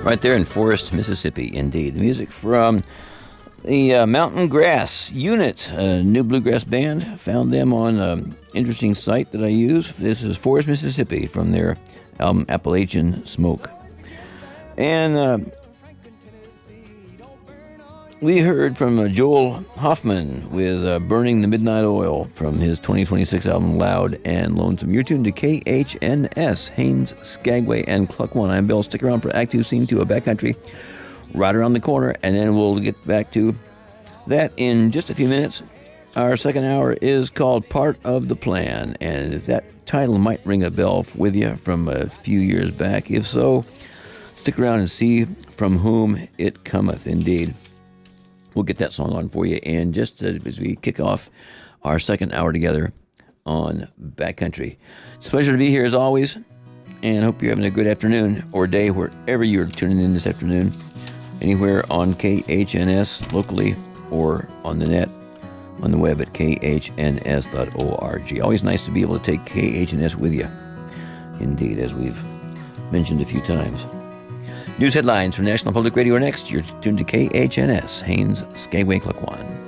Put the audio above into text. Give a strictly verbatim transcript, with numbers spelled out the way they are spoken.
Right there in Forest, Mississippi, indeed. The music from the uh, Mountain Grass Unit, a new bluegrass band. Found them on an interesting site that I use. This is Forest, Mississippi, from their album Appalachian Smoke. And uh, we heard from uh, Joel Hoffman with uh, Burning the Midnight Oil from his twenty twenty-six album Loud and Lonesome. You're tuned to K H N S, Haines, Skagway, and Cluckwan. I'm Bill. Stick around for Act two, Scene two of Backcountry right around the corner, and then we'll get back to that in just a few minutes. Our second hour is called Part of the Plan, and if that title might ring a bell with you from a few years back. If so, stick around and see from whom it cometh, indeed. We'll get that song on for you in just as we kick off our second hour together on Backcountry. It's a pleasure to be here as always, and I hope you're having a good afternoon or day wherever you're tuning in this afternoon, anywhere on K H N S locally or on the net, on the web at K H N S dot org. Always nice to be able to take K H N S with you, indeed, as we've mentioned a few times. News headlines from National Public Radio are next. You're tuned to K H N S, Haines, Skagway, Cluckwan.